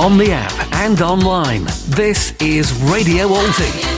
on the app and online. This is Radio Alti.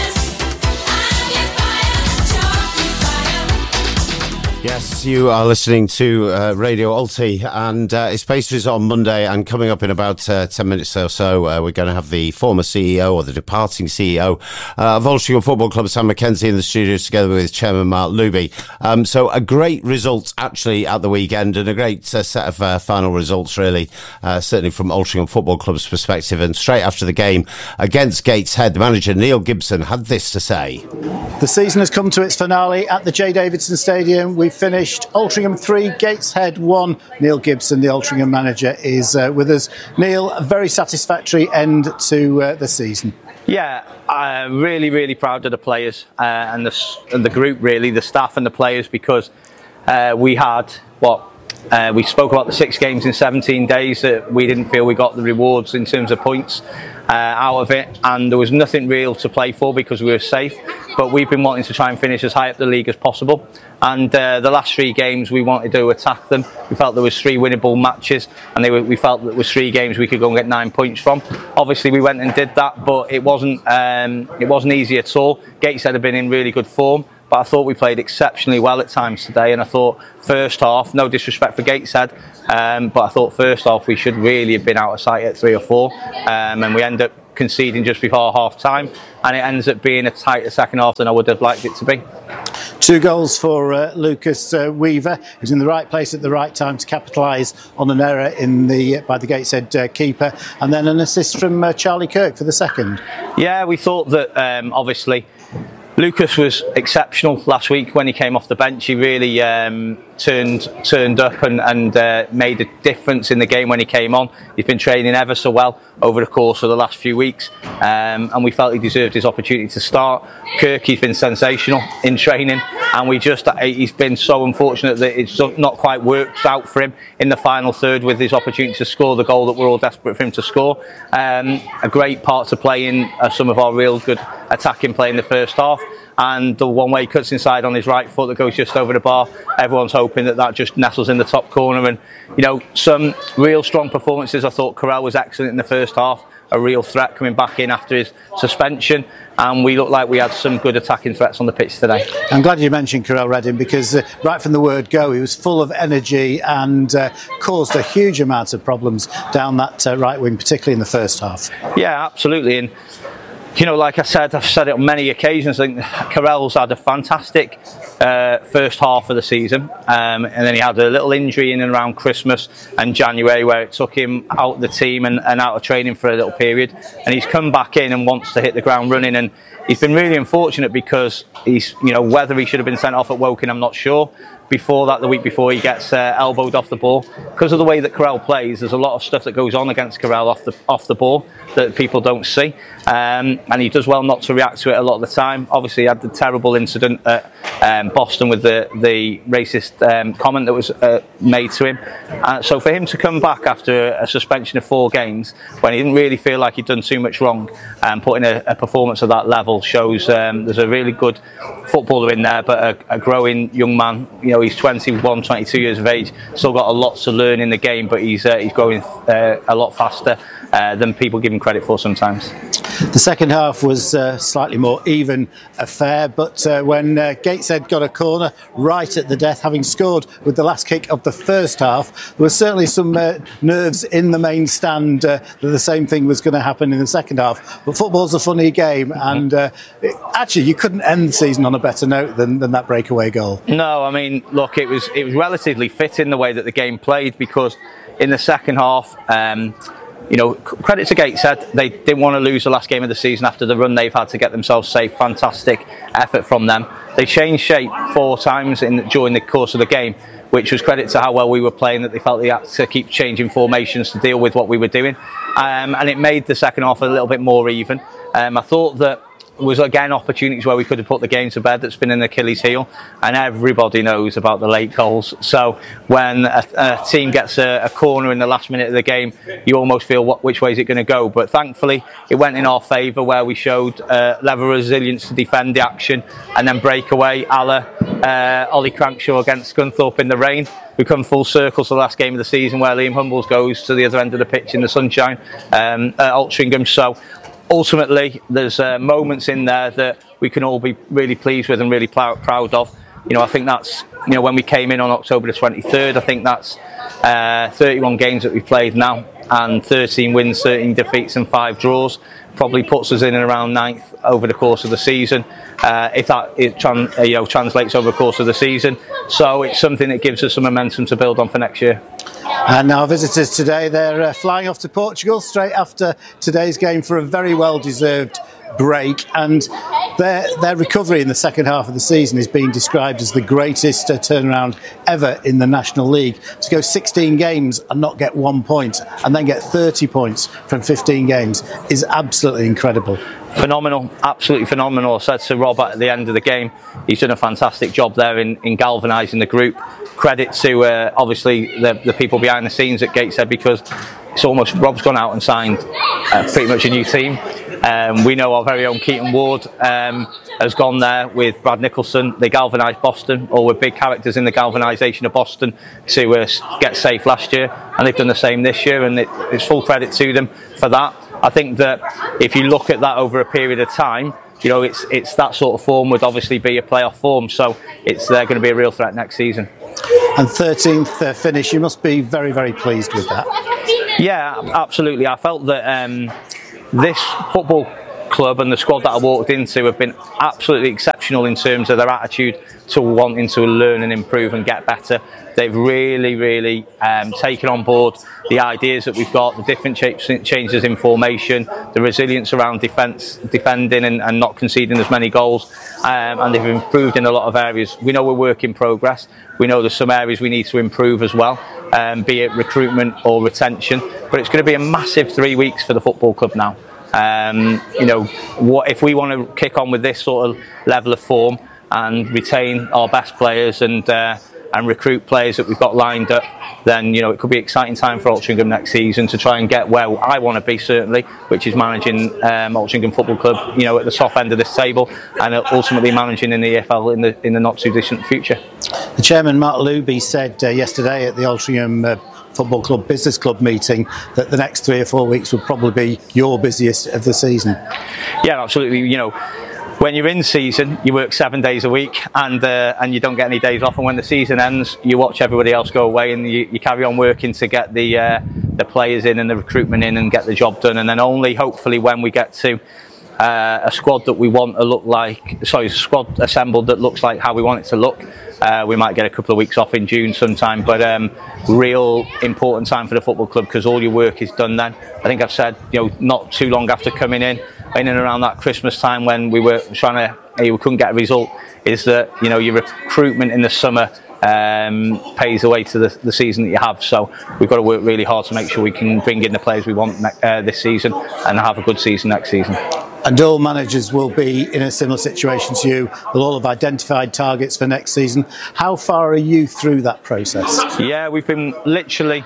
Yes, you are listening to Radio Alti, and it's Pastries on Monday, and coming up in about 10 minutes or so, we're going to have the former CEO, or the departing CEO, of Altrincham Football Club, Sam Mackenzie, in the studios together with Chairman Mark Luby. So a great result, actually, at the weekend, and a great set of final results, really, certainly from Altrincham Football Club's perspective. And straight after the game against Gateshead, the manager, Neil Gibson, had this to say. The season has come to its finale at the J. Davidson Stadium. We finished Altrincham 3, Gateshead 1. Neil Gibson, the Altrincham manager, is with us. Neil, a very satisfactory end to the season. Yeah, I'm really proud of the players and the group, really, the staff and the players, because we had we spoke about the 6 games in 17 days that we didn't feel we got the rewards in terms of points out of it, and there was nothing real to play for because we were safe. But we've been wanting to try and finish as high up the league as possible, and the last 3 games we wanted to attack them. We felt there was 3 winnable matches, and we felt that there was 3 games we could go and get 9 points from. Obviously we went and did that, but it wasn't easy at all. Gateshead had been in really good form, but I thought we played exceptionally well at times today, and I thought first half, no disrespect for Gateshead, but I thought first half we should really have been out of sight at 3 or 4, and we end up conceding just before half time, and it ends up being a tighter second half than I would have liked it to be. 2 goals for Lucas Weaver, who's in the right place at the right time to capitalise on an error by the Gateshead keeper, and then an assist from Charlie Kirk for the second. Yeah, we thought that obviously Lucas was exceptional last week when he came off the bench. He really turned up and made a difference in the game when he came on. He's been training ever so well over the course of the last few weeks, and we felt he deserved his opportunity to start. Kirk, he's been sensational in training, and he's been so unfortunate that it's not quite worked out for him in the final third with his opportunity to score the goal that we're all desperate for him to score. A great part to play in some of our real good attacking play in the first half, and the one way he cuts inside on his right foot that goes just over the bar, everyone's hoping that just nestles in the top corner. And some real strong performances. I thought Carell was excellent in the first half, a real threat coming back in after his suspension, and we looked like we had some good attacking threats on the pitch today. I'm glad you mentioned Carell Redding, because right from the word go he was full of energy and caused a huge amount of problems down that right wing, particularly in the first half. Yeah, absolutely. And like I said, I've said it on many occasions, I think Carell's had a fantastic first half of the season, and then he had a little injury in and around Christmas and January where it took him out of the team and out of training for a little period, and he's come back in and wants to hit the ground running, and he's been really unfortunate because he's, whether he should have been sent off at Woking, I'm not sure. Before that, the week before, he gets elbowed off the ball. Because of the way that Carell plays, there's a lot of stuff that goes on against Carell off the ball that people don't see, and he does well not to react to it a lot of the time. Obviously, he had the terrible incident at Boston with the racist comment that was made to him. So for him to come back after a suspension of 4 games, when he didn't really feel like he'd done too much wrong, and putting a performance of that level shows there's a really good footballer in there, but a growing young man. He's 21, 22 years of age, still got a lot to learn in the game, but he's growing a lot faster than people give him credit for sometimes. The second half was slightly more even affair, but when Gateshead got a corner right at the death, having scored with the last kick of the first half, there was certainly some nerves in the main stand that the same thing was going to happen in the second half. But football's a funny game, and actually you couldn't end the season on a better note than that breakaway goal. No, I mean, look, it was relatively fit in the way that the game played, because in the second half, credit to Gateshead, they didn't want to lose the last game of the season after the run they've had to get themselves safe. Fantastic effort from them. They changed shape 4 times during the course of the game, which was credit to how well we were playing, that they felt they had to keep changing formations to deal with what we were doing. And it made the second half a little bit more even. I thought that was again opportunities where we could have put the game to bed. That's been an Achilles heel, and everybody knows about the late goals. So when a team gets a corner in the last minute of the game, you almost feel which way is it going to go. But thankfully it went in our favour, where we showed level of resilience to defend the action and then break away a la Ollie Crankshaw against Scunthorpe in the rain. We come full circle to the last game of the season, where Liam Humbles goes to the other end of the pitch in the sunshine at Altrincham. So ultimately, there's moments in there that we can all be really pleased with and really proud of. I think that's, when we came in on October the 23rd, I think that's 31 games that we've played now, and 13 wins, 13 defeats and 5 draws. Probably puts us in and around 9th over the course of the season, if that translates over the course of the season. So it's something that gives us some momentum to build on for next year. And our visitors today, they're flying off to Portugal straight after today's game for a very well-deserved break, and their recovery in the second half of the season is being described as the greatest turnaround ever in the National League. To go 16 games and not get 1 point and then get 30 points from 15 games is absolutely incredible. Phenomenal, absolutely phenomenal. I said to Rob at the end of the game, he's done a fantastic job there in galvanising the group. Credit to obviously the people behind the scenes at Gateshead, because it's almost, Rob's gone out and signed pretty much a new team. We know our very own Keaton Ward has gone there with Brad Nicholson. They galvanised Boston, or were big characters in the galvanisation of Boston to get safe last year, and they've done the same this year, and it's full credit to them for that. I think that if you look at that over a period of time, it's that sort of form would obviously be a playoff form, so they're going to be a real threat next season. And 13th finish, you must be very, very pleased with that. Yeah, absolutely. I felt that this football club and the squad that I walked into have been absolutely exceptional in terms of their attitude to wanting to learn and improve and get better. They've really taken on board the ideas that we've got, the different changes in formation, the resilience around defending and not conceding as many goals, and they've improved in a lot of areas. We know we're work in progress. We know there's some areas we need to improve as well, be it recruitment or retention. But it's going to be a massive 3 weeks for the football club now. What if we want to kick on with this sort of level of form and retain our best players and recruit players that we've got lined up, then it could be an exciting time for Altrincham next season to try and get where I want to be, certainly, which is managing Altrincham Football Club, at the top end of this table, and ultimately managing in the EFL in the not too distant future. The chairman, Mark Luby, said yesterday at the Altrincham Football Club Business Club meeting that the next 3 or 4 weeks will probably be your busiest of the season. Yeah, absolutely. When you're in season, you work 7 days a week, and you don't get any days off. And when the season ends, you watch everybody else go away, and you carry on working to get the players in and the recruitment in and get the job done. And then only hopefully when we get to a squad that we want to look like, a squad assembled that looks like how we want it to look. We might get a couple of weeks off in June sometime, but real important time for the football club, because all your work is done then. I think I've said, not too long after coming in and around that Christmas time when we were we couldn't get a result, is that your recruitment in the summer pays away to the season that you have. So we've got to work really hard to make sure we can bring in the players we want this season and have a good season next season. And all managers will be in a similar situation to you. They'll all have identified targets for next season. How far are you through that process? Yeah, we've been literally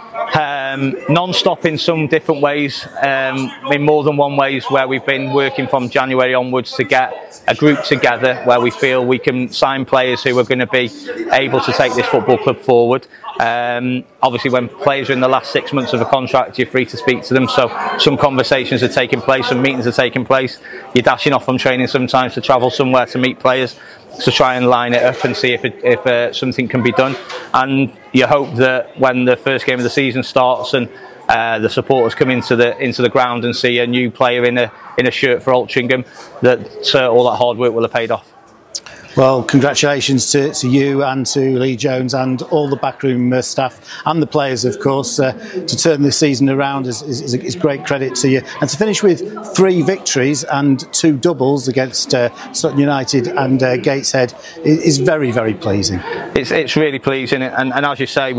non-stop in some different ways, in more than one ways, where we've been working from January onwards to get a group together where we feel we can sign players who are going to be able to take this football club forward. Obviously, when players are in the last 6 months of a contract, you're free to speak to them, so some conversations are taking place, some meetings are taking place. You're dashing off from training sometimes to travel somewhere to meet players, to try and line it up and see if something can be done. And you hope that when the first game of the season starts and the supporters come into the ground and see a new player in a shirt for Altrincham, that all that hard work will have paid off. Well, congratulations to you and to Lee Jones and all the backroom staff and the players, of course. To turn this season around is great credit to you. And to finish with 3 victories and 2 doubles against Sutton United and Gateshead is very, very pleasing. It's really pleasing, and as you say, we're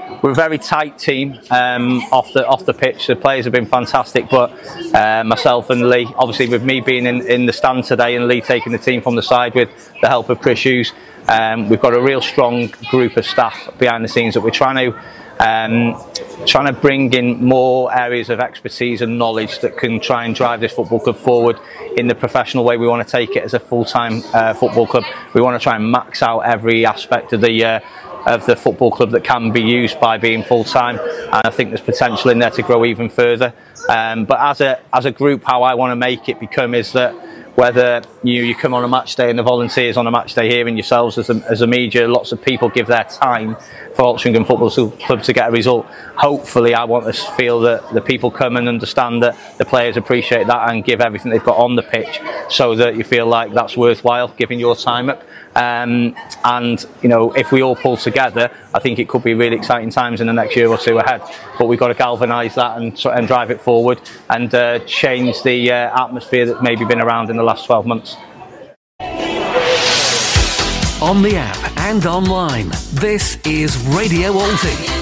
we're a very tight team off the pitch. The players have been fantastic, but myself and Lee, obviously with me being in the stand today and Lee taking the team from the side with the help of Chris Hughes, we've got a real strong group of staff behind the scenes that we're trying to bring in more areas of expertise and knowledge that can try and drive this football club forward in the professional way we want to take it as a full-time football club. We want to try and max out every aspect of the football club that can be used by being full-time, and I think there's potential in there to grow even further. But as a group, how I want to make it become is that whether you come on a match day and the volunteers on a match day here and yourselves as a media, lots of people give their time for Altrincham Football Club to get a result. Hopefully I want to feel that the people come and understand that the players appreciate that and give everything they've got on the pitch, so that you feel like that's worthwhile giving your time up. And if we all pull together, I think it could be really exciting times in the next year or two ahead. But we've got to galvanise that and drive it forward and change the atmosphere that's maybe been around in the last 12 months. On the app and online, this is Radio Alti.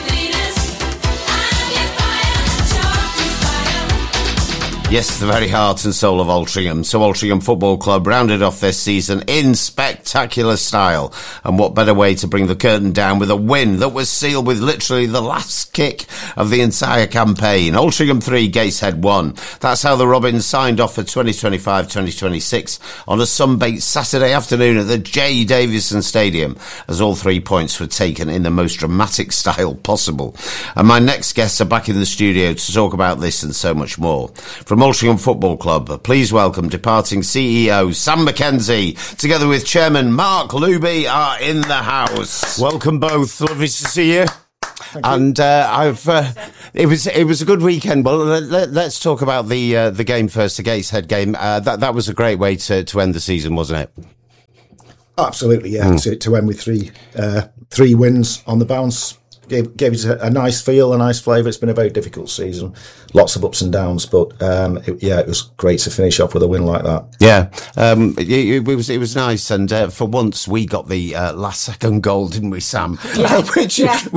Yes, the very heart and soul of Altrincham. So Altrincham Football Club rounded off this season in spectacular style. And what better way to bring the curtain down with a win that was sealed with literally the last kick of the entire campaign. Altrincham 3, Gateshead 1. That's how the Robins signed off for 2025-2026 on a sunbaked Saturday afternoon at the J. Davison Stadium, as all 3 points were taken in the most dramatic style possible. And my next guests are back in the studio to talk about this and so much more. From Altrincham Football Club, please welcome departing CEO Sam Mackenzie, together with Chairman Mark Luby, are in the house. Welcome both. Lovely to see you. And it was a good weekend. Well, let's talk about the game first, the Gateshead game. That was a great way to end the season, wasn't it? Absolutely, yeah. To end with three wins on the bounce. Gave us a nice feel, a nice flavour. It's been a very difficult season, lots of ups and downs, but it was great to finish off with a win like that. Yeah, it was nice, and for once we got the last second goal, didn't we, Sam? Yeah. Which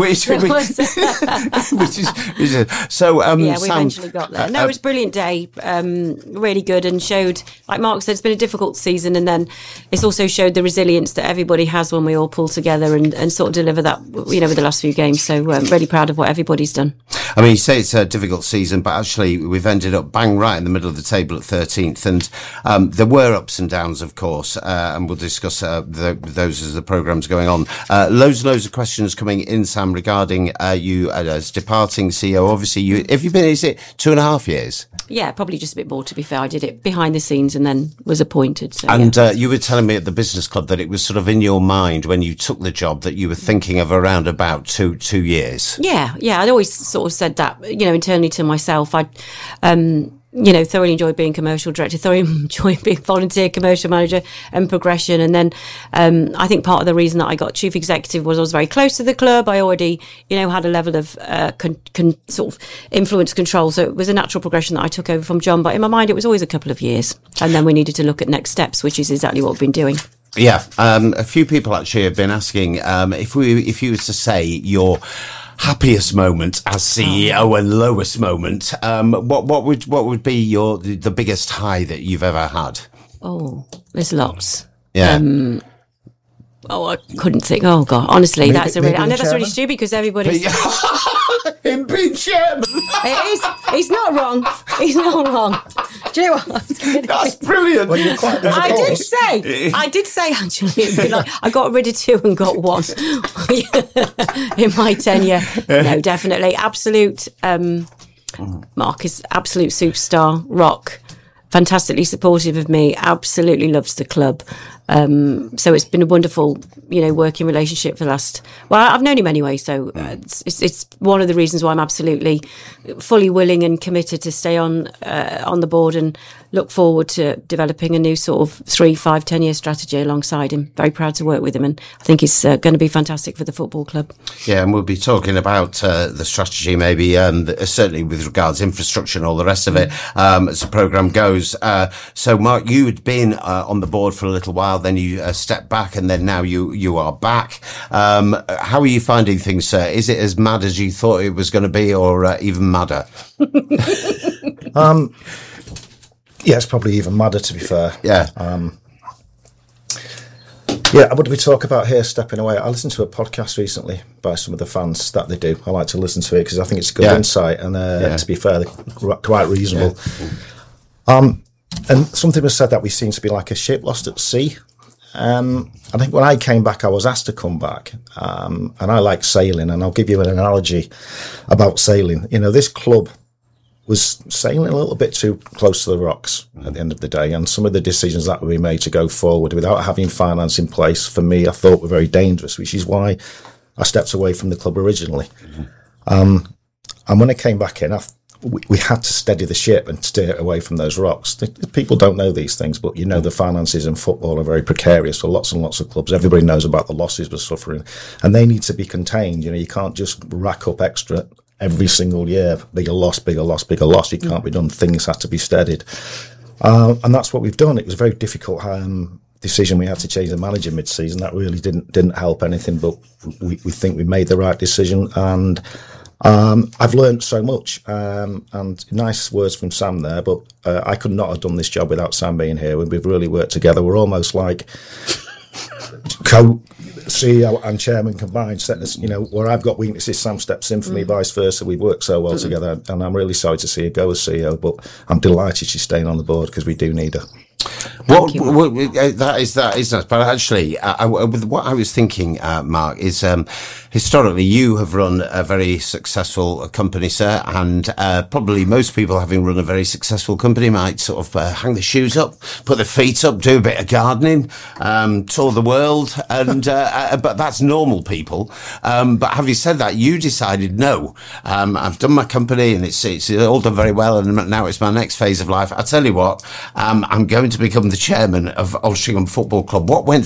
is so. We Sam, eventually got there. No, it was a brilliant day, really good, and showed, like Mark said, it's been a difficult season, and then it's also showed the resilience that everybody has when we all pull together and sort of deliver that, with the last few games. So really proud of what everybody's done. I mean, you say it's a difficult season, but actually we've ended up bang right in the middle of the table at 13th. And there were ups and downs, of course, and we'll discuss those as the programme's going on. Loads of questions coming in, Sam, regarding you as departing CEO. Obviously, have you been, is it 2.5 years? Yeah, probably just a bit more, to be fair. I did it behind the scenes and then was appointed. So, and you were telling me at the business club that it was sort of in your mind when you took the job that you were thinking of around about two years. Yeah. I'd always sort of said that, internally to myself. I thoroughly enjoyed being commercial director, thoroughly enjoyed being volunteer commercial manager and progression. And then I think part of the reason that I got chief executive was I was very close to the club. I already, had a level of sort of influence control. So it was a natural progression that I took over from John. But in my mind, it was always a couple of years. And then we needed to look at next steps, which is exactly what we've been doing. Yeah. A few people actually have been asking if you were to say your happiest moment as CEO and lowest moment, what would be the biggest high that you've ever had? Oh, there's lots. Yeah. I couldn't think. Oh God, honestly, I know that's really stupid because everybody's. Him being chairman. It is. He's not wrong. He's not wrong. Do you know what? That's brilliant. Well, you're quite I did say actually, I got rid of 2 and got 1 in my tenure. No, definitely. Absolute. Mark is absolute superstar, rock, fantastically supportive of me, absolutely loves the club. So it's been a wonderful, working relationship for the last. Well, I've known him anyway, so it's one of the reasons why I'm absolutely fully willing and committed to stay on the board and look forward to developing a new sort of 3, 5, 10-year strategy alongside him. Very proud to work with him, and I think it's going to be fantastic for the football club. Yeah, and we'll be talking about the strategy maybe, certainly with regards to infrastructure and all the rest of it as the programme goes. So, Mark, you had been on the board for a little while. while, then you stepped back, and then now you are back. How are you finding things, sir? Is it as mad as you thought it was going to be, or even madder? Yeah, it's probably even madder, to be fair. Yeah. Yeah, what did we talk about here, stepping away? I listened to a podcast recently by some of the fans that they do. I like to listen to it because I think it's a good insight, and to be fair, they're quite reasonable. Yeah. And something was said that we seem to be like a ship lost at sea. I think when I came back, I was asked to come back, and I like sailing, and I'll give you an analogy about sailing. You know, this club was sailing a little bit too close to the rocks at the end of the day, and some of the decisions that we made to go forward without having finance in place, for me, I thought were very dangerous, which is why I stepped away from the club originally. And when I came back in, we had to steady the ship and steer away from those rocks. People don't know these things, but you know the finances in football are very precarious for lots and lots of clubs. Everybody knows about the losses we're suffering, and they need to be contained. You know, you can't just rack up extra every single year, bigger loss, bigger loss, bigger loss. It can't be done. Things have to be steadied. And that's what we've done. It was a very difficult decision. We had to change the manager mid-season. That really didn't help anything, but we think we made the right decision. And I've learned so much. And nice words from Sam there, but I could not have done this job without Sam being here. We've really worked together. We're almost like CEO and chairman combined, you know, where I've got weaknesses, Sam steps in for me, vice versa. We've worked so well together, and I'm really sorry to see her go as CEO, but I'm delighted she's staying on the board because we do need her. That is nice. But actually, what I was thinking, Mark, is historically you have run a very successful company, sir, and probably most people having run a very successful company might sort of hang their shoes up, put their feet up, do a bit of gardening, tour the world, and but that's normal people. But having said that, you decided no. I've done my company, and it's all done very well, and now it's my next phase of life. I tell you what, I'm going to become the chairman of Altrincham Football Club. What went